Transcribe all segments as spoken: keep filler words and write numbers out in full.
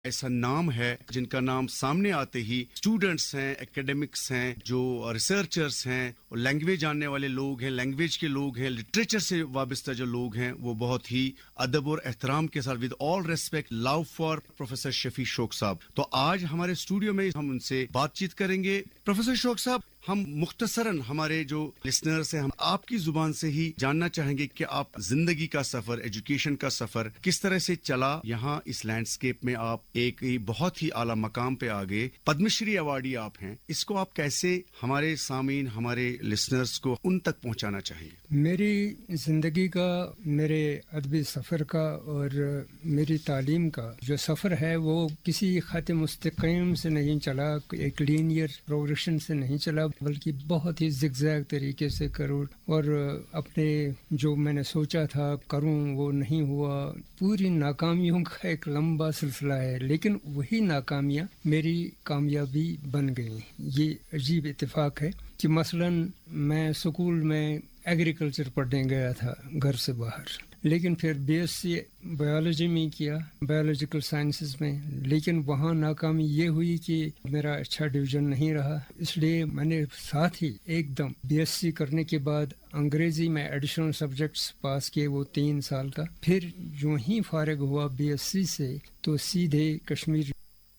ایسا نام ہے جن کا نام سامنے آتے ہی اسٹوڈنٹس ہیں, ایکیڈمکس ہیں, جو ریسرچرز ہیں, لینگویج جاننے والے لوگ ہیں, لینگویج کے لوگ ہیں, لٹریچر سے وابستہ جو لوگ ہیں, وہ بہت ہی ادب اور احترام کے ساتھ with all respect love for professor شفیع شوق صاحب. تو آج ہمارے اسٹوڈیو میں ہم ان سے بات چیت کریں گے. پروفیسر شوق صاحب, ہم مختصراً ہمارے جو لسنرز ہیں, ہم آپ کی زبان سے ہی جاننا چاہیں گے کہ آپ زندگی کا سفر, ایجوکیشن کا سفر کس طرح سے چلا. یہاں اس لینڈسکیپ میں آپ ایک ہی بہت ہی اعلیٰ مقام پہ آگے, پدم شری ایوارڈی آپ ہیں. اس کو آپ کیسے ہمارے سامعین, ہمارے لسنرز کو ان تک پہنچانا چاہیں گے؟ میری زندگی کا, میرے ادبی سفر کا اور میری تعلیم کا جو سفر ہے وہ کسی خط مستقیم سے نہیں چلا, ایک لینئر پروگریشن سے نہیں چلا, بلکہ بہت ہی زگ زیگ طریقے سے کروں, اور اپنے جو میں نے سوچا تھا کروں وہ نہیں ہوا. پوری ناکامیوں کا ایک لمبا سلسلہ ہے, لیکن وہی ناکامیاں میری کامیابی بن گئیں. یہ عجیب اتفاق ہے کہ مثلاً میں اسکول میں ایگریکلچر پڑھنے گیا تھا گھر سے باہر, لیکن پھر بی ایس سی بایولوجی میں کیا, بایولوجیکل سائنسز میں, لیکن وہاں ناکامی یہ ہوئی کہ میرا اچھا ڈویژن نہیں رہا. اس لیے میں نے ساتھ ہی ایک دم بی ایس سی کرنے کے بعد انگریزی میں ایڈیشنل سبجیکٹس پاس کیے, وہ تین سال کا. پھر جو ہی فارغ ہوا بی ایس سی سے تو سیدھے کشمیر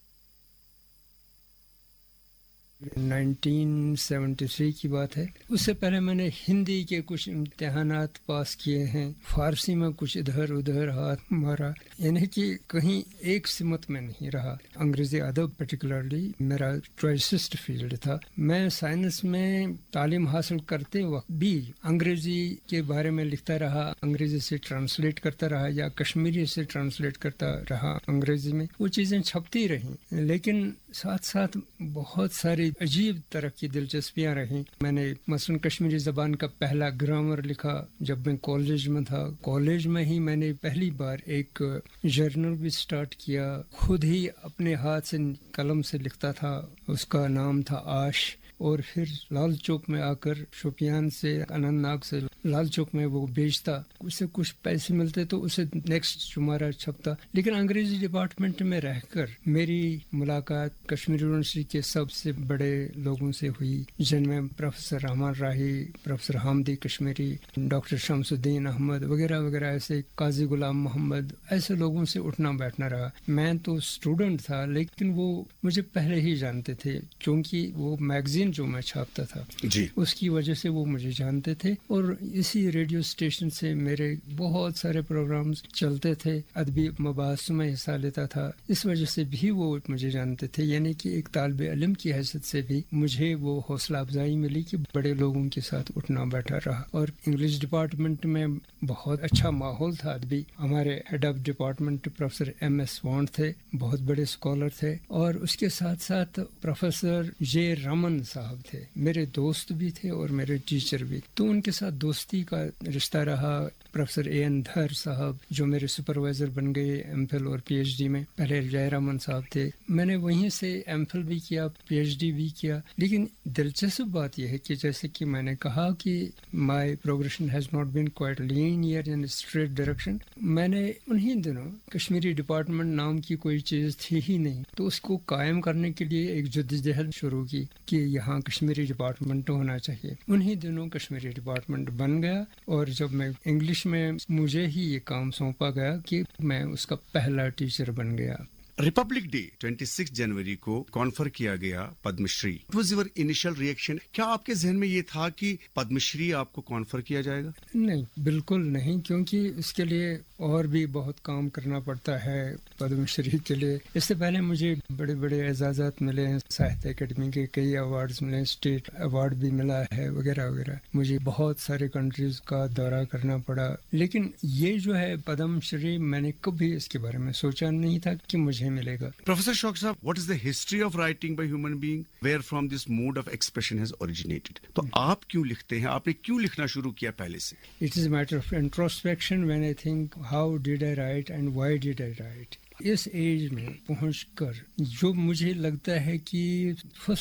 نائنٹین سیونٹی تھری کی بات ہے. اس سے پہلے میں نے ہندی کے کچھ امتحانات پاس کیے ہیں, فارسی میں کچھ ادھر ادھر ہاتھ مارا, یعنی کہ کہیں ایک سمت میں نہیں رہا. انگریزی ادب پرٹیکولرلی میرا چوائسسٹ فیلڈ تھا. میں سائنس میں تعلیم حاصل کرتے وقت بھی انگریزی کے بارے میں لکھتا رہا, انگریزی سے ٹرانسلیٹ کرتا رہا یا کشمیری سے ٹرانسلیٹ کرتا رہا انگریزی میں. وہ چیزیں چھپتی رہیں, لیکن ساتھ ساتھ بہت ساری عجیب طرح کی دلچسپیاں رہیں. میں نے مثلاً کشمیری زبان کا پہلا گرامر لکھا جب میں کالج میں تھا. کالج میں ہی میں نے پہلی بار ایک جرنل بھی سٹارٹ کیا, خود ہی اپنے ہاتھ سے قلم سے لکھتا تھا. اس کا نام تھا آش. اور پھر لال چوک میں آ کر شوپیان سے, اننت ناگ سے لال چوک میں وہ بیچتا, اس سے کچھ پیسے ملتے تو اسے نیکسٹ شمارہ چھپتا. لیکن انگریزی ڈپارٹمنٹ میں رہ کر میری ملاقات کشمیر یونیورسٹی کے سب سے بڑے لوگوں سے ہوئی, جن میں پروفیسر رحمان راہی, پروفیسر حامدی کشمیری, ڈاکٹر شمس الدین احمد وغیرہ وغیرہ, ایسے قاضی غلام محمد, ایسے لوگوں سے اٹھنا بیٹھنا رہا. میں تو اسٹوڈنٹ تھا, لیکن وہ مجھے پہلے ہی جانتے تھے, کیونکہ وہ میگزین جو میں چھاپتا تھا جی اس کی وجہ سے وہ مجھے جانتے تھے. اور اسی ریڈیو اسٹیشن سے میرے بہت سارے پروگرامز چلتے تھے, ادبی مباحث میں حصہ لیتا تھا, اس وجہ سے بھی وہ مجھے جانتے تھے. یعنی کہ ایک طالب علم کی حیثیت سے بھی مجھے وہ حوصلہ افزائی ملی کہ بڑے لوگوں کے ساتھ اٹھنا بیٹھا رہا. اور انگلش ڈپارٹمنٹ میں بہت اچھا ماحول تھا ادبی. ہمارے head of department professor M S wand تھے, بہت بڑے اسکالر تھے, اور اس کے ساتھ ساتھ پروفیسر جے رمن صاحب تھے, میرے دوست بھی تھے اور میرے ٹیچر بھی. تو ان کے ساتھ دوستی کا رشتہ رہا. پروفیسر اے این دھر صاحب جو میرے سپروائزر بن گئے ایم فل اور پی ایچ ڈی میں, پہلے جے رمن صاحب تھے. میں نے وہیں سے ایم فل بھی کیا, پی ایچ ڈی بھی کیا. لیکن دلچسپ بات یہ ہے کہ جیسے کہ میں نے کہا کہ مائی progression has not been quite linear in street direction. میں نے انہی دنوں کشمیری ڈپارٹمنٹ نام کی کوئی چیز تھی ہی نہیں, تو اس کو قائم کرنے کے لیے ایک جدوجہد شروع کی کہ یہاں کشمیری ڈپارٹمنٹ ہونا چاہیے. انہی دنوں کشمیری ڈپارٹمنٹ بن گیا, اور جب میں انگلش میں مجھے ہی یہ کام سونپا گیا کہ میں اس کا پہلا ٹیچر بن گیا. ریپبلک ڈے چھبیس جنوری کو کانفر کیا گیا Padma Shri. What was your initial reaction? کیا آپ کے ذہن میں یہ تھا کہ پدم شری آپ کو کانفر کیا جائے گا؟ نہیں, بالکل نہیں, کیونکہ اس کے لیے اور بھی بہت کام کرنا پڑتا ہے. پدم شری کے لیے اس سے پہلے مجھے بڑے بڑے اعزازات ملے ہیں, ساہتیہ اکیڈمی کے کئی ایوارڈز ملے, اسٹیٹ ایوارڈ بھی ملا ہے وغیرہ وغیرہ. مجھے بہت سارے کنٹریز کا دورہ کرنا پڑا, لیکن یہ جو ہے پدم شری, میں نے کبھی اس کے بارے میں سوچا نہیں تھا کہ مجھے ملے گا. Professor Shauq Sahab, what is the history of writing by human being? Where from this mode of expression has originated? تو آپ کیوں لکھتے ہیں, آپ نے کیوں لکھنا شروع کیا پہلے سے؟ It is a matter of introspection when I think how did I write and why did I write. Us age میں پہنچ کر جو مجھے لگتا ہے کہ فرسٹ